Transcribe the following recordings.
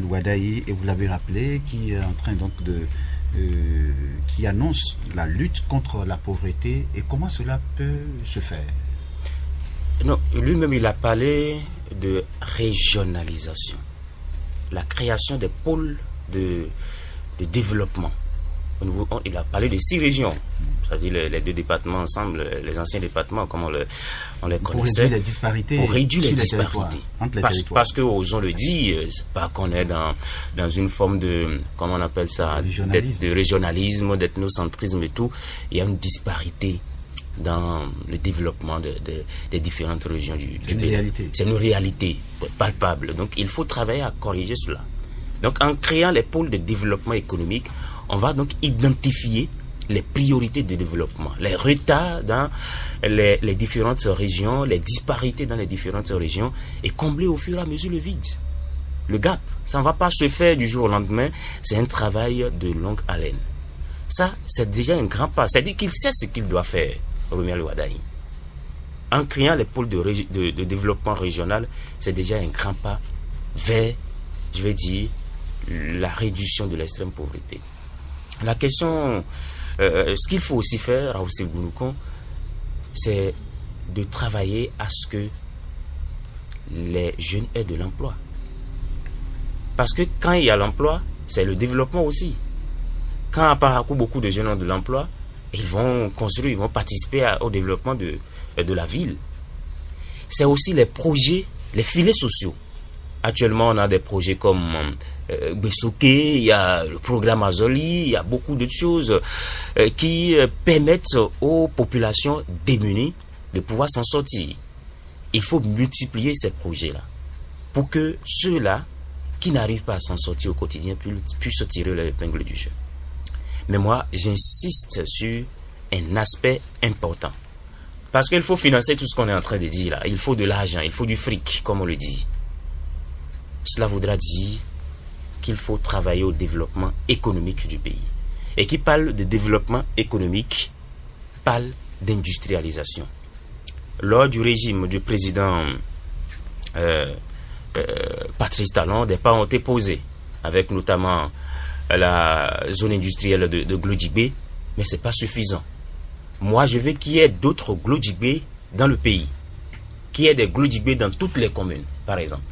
Wadaï, et vous l'avez rappelé, qui est en train donc qui annonce la lutte contre la pauvreté. Et comment cela peut se faire? Non, lui-même il a parlé de régionalisation, la création des pôles de développement. Il a parlé de 6 régions, c'est-à-dire les 2 départements ensemble, les anciens départements, comme on les connaissait. Pour réduire les disparités. Pour réduire les disparités. Entre les territoires. Parce que, osons le dire, c'est pas qu'on est dans une forme de, comment on appelle ça, de régionalisme, d'ethnocentrisme et tout. Il y a une disparité dans le développement des différentes régions du pays. C'est une réalité. C'est une réalité palpable. Donc, il faut travailler à corriger cela. Donc, en créant les pôles de développement économique, on va donc identifier les priorités de développement, les retards dans les différentes régions, les disparités dans les différentes régions, et combler au fur et à mesure le vide, le gap. Ça ne va pas se faire du jour au lendemain, c'est un travail de longue haleine. Ça, c'est déjà un grand pas. C'est-à-dire qu'il sait ce qu'il doit faire, Romuald Wadaï. En créant les pôles de développement régional, c'est déjà un grand pas vers, je vais dire, la réduction de l'extrême pauvreté. La question, ce qu'il faut aussi faire, Raoul Gounoukon, c'est de travailler à ce que les jeunes aient de l'emploi. Parce que quand il y a l'emploi, c'est le développement aussi. Quand à Parakou, beaucoup de jeunes ont de l'emploi, ils vont construire, ils vont participer au développement de la ville. C'est aussi les projets, les filets sociaux. Actuellement, on a des projets comme Bessoké, il y a le programme Azoli, il y a beaucoup de choses qui permettent aux populations démunies de pouvoir s'en sortir. Il faut multiplier ces projets-là pour que ceux-là qui n'arrivent pas à s'en sortir au quotidien puissent tirer leur épingle du jeu. Mais moi, j'insiste sur un aspect important. Parce qu'il faut financer tout ce qu'on est en train de dire là. Il faut de l'argent, il faut du fric, comme on le dit. Cela voudra dire qu'il faut travailler au développement économique du pays. Et qui parle de développement économique, parle d'industrialisation. Lors du régime du président Patrice Talon, des pas ont été posés, avec notamment la zone industrielle de Glodjibé, mais ce n'est pas suffisant. Moi, je veux qu'il y ait d'autres Glodjibé dans le pays, qu'il y ait des Glodjibé dans toutes les communes, par exemple.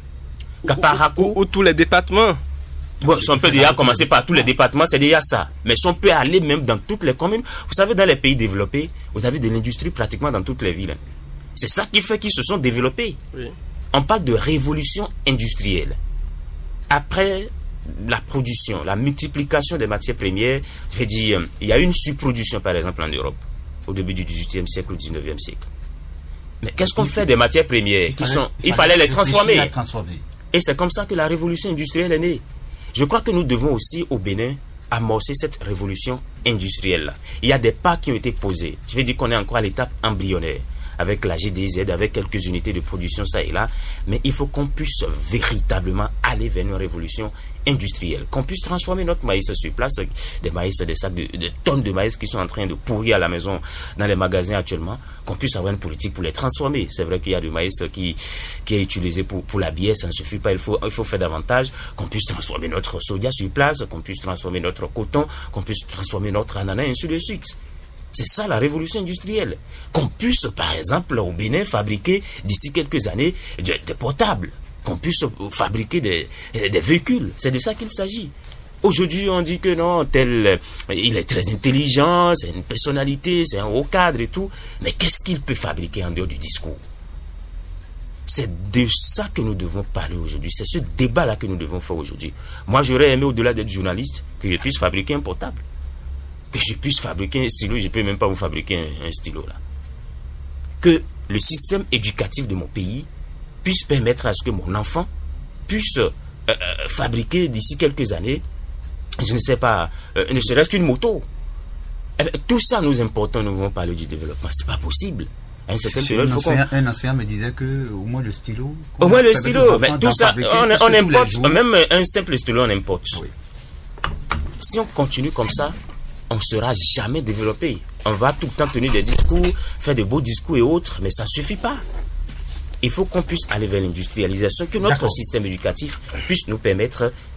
Ou tous les départements. Bon, si on peut déjà commencer par tous les départements, c'est déjà ça. Mais si on peut aller même dans toutes les communes, vous savez, dans les pays développés, vous avez de l'industrie pratiquement dans toutes les villes. C'est ça qui fait qu'ils se sont développés. Oui. On parle de révolution industrielle. Après la production, la multiplication des matières premières, je veux dire, il y a une surproduction, par exemple, en Europe, au début du XVIIIe siècle ou du XIXe siècle. Mais qu'est-ce qu'on fait des matières premières il fallait les transformer. Et c'est comme ça que la révolution industrielle est née. Je crois que nous devons aussi, au Bénin, amorcer cette révolution industrielle-là. Il y a des pas qui ont été posés. Je vais dire qu'on est encore à l'étape embryonnaire, avec la GDZ, avec quelques unités de production ça et là, mais il faut qu'on puisse véritablement aller vers une révolution industrielle, qu'on puisse transformer notre maïs sur place, des maïs, des sacs de tonnes de maïs qui sont en train de pourrir à la maison dans les magasins actuellement, qu'on puisse avoir une politique pour les transformer. C'est vrai qu'il y a du maïs qui est utilisé pour la bière, ça ne suffit pas, il faut faire davantage, qu'on puisse transformer notre soja sur place, qu'on puisse transformer notre coton, qu'on puisse transformer notre ananas, et ainsi de suite. C'est ça la révolution industrielle. Qu'on puisse, par exemple, au Bénin, fabriquer d'ici quelques années des portables. Qu'on puisse fabriquer des véhicules. C'est de ça qu'il s'agit. Aujourd'hui, on dit que non, il est très intelligent, c'est une personnalité, c'est un haut cadre et tout. Mais qu'est-ce qu'il peut fabriquer en dehors du discours? C'est de ça que nous devons parler aujourd'hui. C'est ce débat-là que nous devons faire aujourd'hui. Moi, j'aurais aimé, au-delà d'être journaliste, que je puisse fabriquer un portable. Que je puisse fabriquer un stylo, je ne peux même pas vous fabriquer un stylo là. Que le système éducatif de mon pays puisse permettre à ce que mon enfant puisse fabriquer d'ici quelques années, je ne sais pas, ne serait-ce qu'une moto. Tout ça nous importe, nous vont parler du développement. C'est pas possible. Un enseignant me disait que au moins le stylo. Au moins le stylo, mais tout ça, on importe, même un simple stylo, on importe. Oui. Si on continue comme ça, on ne sera jamais développé. On va tout le temps tenir des discours, faire de beaux discours et autres, mais ça ne suffit pas. Il faut qu'on puisse aller vers l'industrialisation, que notre système éducatif puisse nous permettre